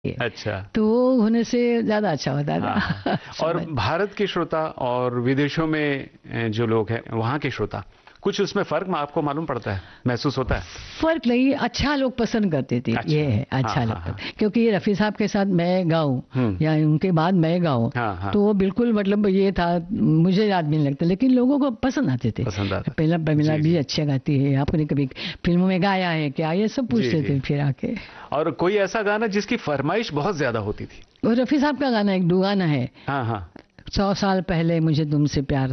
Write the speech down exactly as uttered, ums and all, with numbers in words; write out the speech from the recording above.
अच्छा। तो वो होने से ज्यादा अच्छा होता था। हाँ। और भारत के श्रोता और विदेशों में जो लोग हैं वहाँ के श्रोता, कुछ उसमें फर्क आपको मालूम पड़ता है, महसूस होता है? फर्क नहीं, अच्छा लोग पसंद करते थे। अच्छा। ये है अच्छा हाँ, लोग हाँ, हाँ। क्योंकि ये रफी साहब के साथ मैं गाऊं या उनके बाद मैं गाऊं, हाँ, हाँ। तो वो बिल्कुल मतलब ये था, मुझे याद नहीं लगता, लेकिन लोगों को पसंद आते थे। पसंद आता। पहला प्रमिला भी अच्छे गाती है, आपने कभी फिल्मों में गाया है क्या, ये सब पूछते थे फिर आके। और कोई ऐसा गाना जिसकी फरमाइश बहुत ज्यादा होती थी? वो रफी साहब का गाना एक दो गाना है। हाँ हाँ। सौ साल पहले मुझे तुमसे प्यार